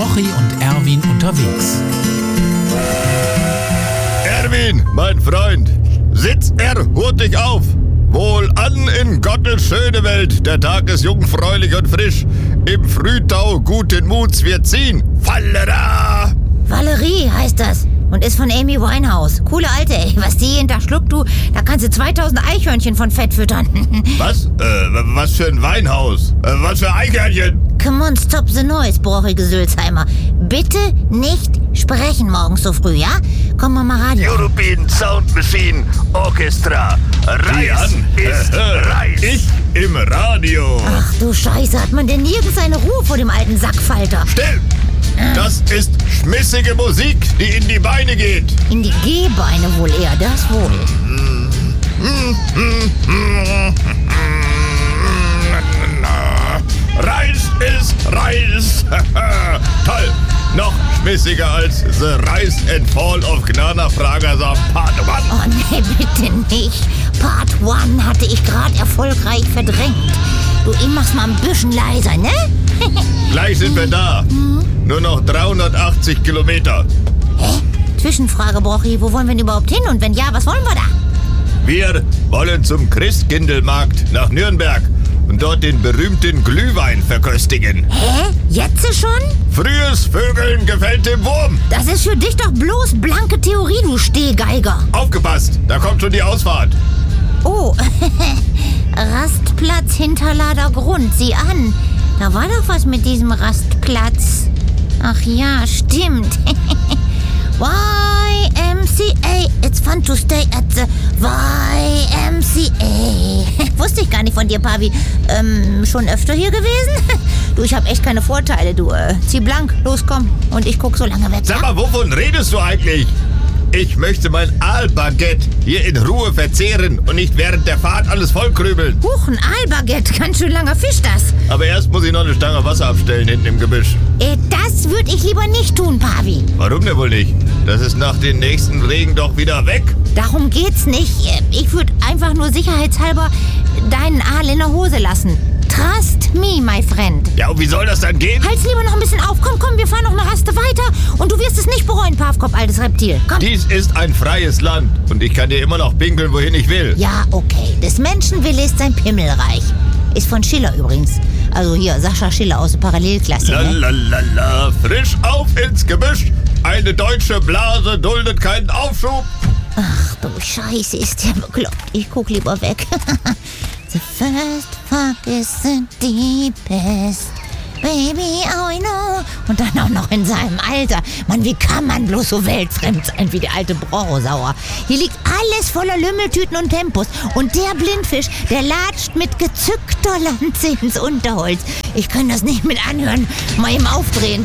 Brochi und Erwin unterwegs. Erwin, mein Freund, sitz hurtig auf. Wohlan in Gottes schöne Welt, der Tag ist jungfräulich und frisch. Im Frühtau guten Muts wir ziehen. Fallera! Valerie heißt das und ist von Amy Winehouse. Coole Alte, ey. Was die jeden Tag schluckt, du, da kannst du 2000 Eichhörnchen von Fett füttern. Was? Was für ein Weinhaus? Was für Eichhörnchen? Come on, stop the noise, brochige Sülzheimer. Bitte nicht sprechen morgens so früh, ja? Komm mal Radio. European Sound Machine Orchestra. Reis ist Reis. Ich im Radio. Ach du Scheiße, hat man denn nirgends eine Ruhe vor dem alten Sackfalter? Still! Das ist schmissige Musik, die in die Beine geht. In die Gehbeine wohl eher, das wohl. Reis ist Reis. Toll. Noch schmissiger als The Rise and Fall of Gnana Fragersam Part 1. Oh nee, bitte nicht. Part 1 hatte ich gerade erfolgreich verdrängt. Du, ich mach's mal ein bisschen leiser, ne? Gleich sind wir da. Nur noch 380 Kilometer. Hä? Zwischenfrage, Brochi, wo wollen wir denn überhaupt hin? Und wenn ja, was wollen wir da? Wir wollen zum Christkindlmarkt nach Nürnberg und dort den berühmten Glühwein verköstigen. Hä? Jetzt schon? Frühes Vögeln gefällt dem Wurm. Das ist für dich doch bloß blanke Theorie, du Stehgeiger. Aufgepasst, da kommt schon die Ausfahrt. Oh, Rastplatz Hinterlader Grund, sieh an. Da war doch was mit diesem Rastplatz. Ach ja, stimmt. YMCA, it's fun to stay at the YMCA. Wusste ich gar nicht von dir, Pavi. Schon öfter hier gewesen? Du, ich hab echt keine Vorteile, du. Zieh blank, los, komm. Und ich guck so lange weg. Sag mal, wovon redest du eigentlich? Ich möchte mein Aalbaguette hier in Ruhe verzehren und nicht während der Fahrt alles vollkrümeln. Huch, ein Aalbaguette, ganz schön langer Fisch das. Aber erst muss ich noch eine Stange Wasser abstellen hinten im Gebüsch. Das würde ich lieber nicht tun, Pavi. Warum denn wohl nicht? Das ist nach den nächsten Regen doch wieder weg. Darum geht's nicht. Ich würde einfach nur sicherheitshalber deinen Aal in der Hose lassen. Trust me, my friend. Ja, und wie soll das dann gehen? Halt's lieber noch ein bisschen auf. Komm, wir fahren noch eine Raste weiter. Und du wirst es nicht bereuen, Pavkop, altes Reptil. Komm. Dies ist ein freies Land. Und ich kann dir immer noch pinkeln, wohin ich will. Ja, okay. Des Menschen Wille ist sein Pimmelreich. Ist von Schiller übrigens. Also hier, Sascha Schiller aus der Parallelklasse. Lalalala, frisch auf ins Gebüsch. Eine deutsche Blase duldet keinen Aufschub. Ach du Scheiße, ist der bekloppt. Ich guck lieber weg. The first fuck is the deepest. Baby, oh I know. Und dann auch noch in seinem Alter. Mann, wie kann man bloß so weltfremd sein wie die alte Brochosauer? Hier liegt alles voller Lümmeltüten und Tempos. Und der Blindfisch, der latscht mit gezückter Lanze ins Unterholz. Ich kann das nicht mit anhören. Mal ihm aufdrehen.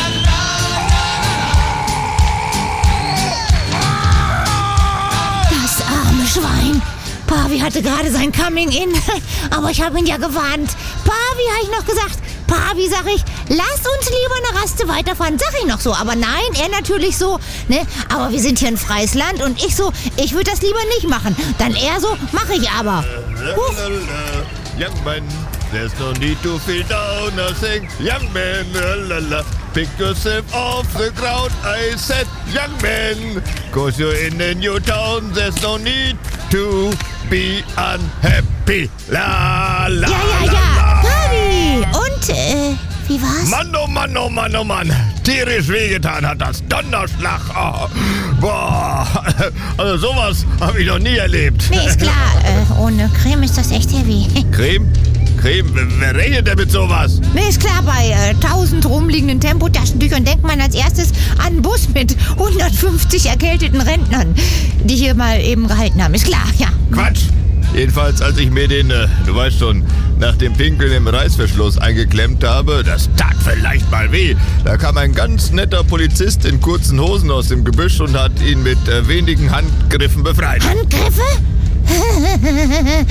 Das arme Schwein. Pavi hatte gerade sein Coming-in, aber ich habe ihn ja gewarnt. Pavi, habe ich noch gesagt. Pavi, sag ich, lass uns lieber eine Raste weiterfahren. Sag ich noch so, aber nein, er natürlich so, ne? Aber wir sind hier ein freies Land und ich so, ich würde das lieber nicht machen. Dann er so, mache ich aber. Young man, there's no need to feel down or sing. Young man, pick yourself off the ground. I said, young man, cause you're in a new town. There's no need to be unhappy. La, la, Ja. Pavi, und, wie war's? Mann, oh Mann, oh Mann, oh Mann. Tierisch wehgetan hat das. Donnerschlag. Oh. Boah. Also sowas habe ich noch nie erlebt. Nee, ist klar. Ohne Creme ist das echt heavy. Creme? Wer rechnet denn mit sowas? Nee, ist klar, bei 1000 rumliegenden Tempotaschentüchern denkt man als erstes an einen Bus mit 150 erkälteten Rentnern, die hier mal eben gehalten haben. Ist klar, ja. Quatsch. Jedenfalls, als ich mir den, du weißt schon, nach dem Pinkeln im Reißverschluss eingeklemmt habe, das tat vielleicht mal weh. Da kam ein ganz netter Polizist in kurzen Hosen aus dem Gebüsch und hat ihn mit wenigen Handgriffen befreit. Handgriffe?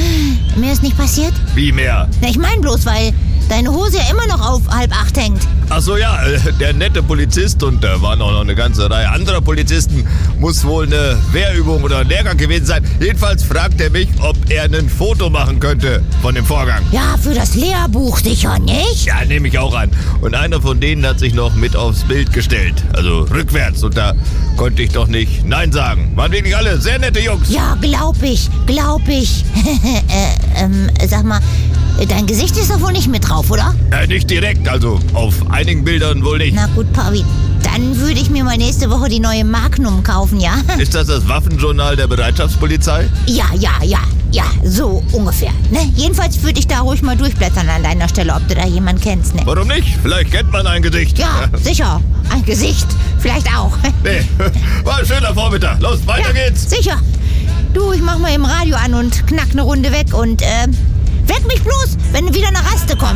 Mir ist nicht passiert? Wie mehr? Na, ich mein bloß, weil deine Hose ja immer noch auf 7:30 hängt. Ach so, ja, der nette Polizist, und da waren auch noch eine ganze Reihe anderer Polizisten, muss wohl eine Wehrübung oder ein Lehrgang gewesen sein. Jedenfalls fragt er mich, ob er ein Foto machen könnte von dem Vorgang. Ja, für das Lehrbuch sicher nicht. Ja, nehme ich auch an. Und einer von denen hat sich noch mit aufs Bild gestellt, also rückwärts. Und da konnte ich doch nicht Nein sagen. Waren wirklich alle sehr nette Jungs. Ja, glaub ich. Sag mal, dein Gesicht ist doch wohl nicht mit drauf, oder? Nicht direkt, also auf einigen Bildern wohl nicht. Na gut, Pavi, dann würde ich mir mal nächste Woche die neue Magnum kaufen, ja? Ist das Waffenjournal der Bereitschaftspolizei? Ja, so ungefähr, ne? Jedenfalls würde ich da ruhig mal durchblättern an deiner Stelle, ob du da jemanden kennst, ne? Warum nicht? Vielleicht kennt man ein Gesicht. Ja, sicher. Ein Gesicht, vielleicht auch. Nee, war ein schöner Vormittag. Los, weiter geht's. Sicher. Du, ich mach mal im Radio an und knack eine Runde weg und weck mich bloß, wenn wieder eine Raste kommt.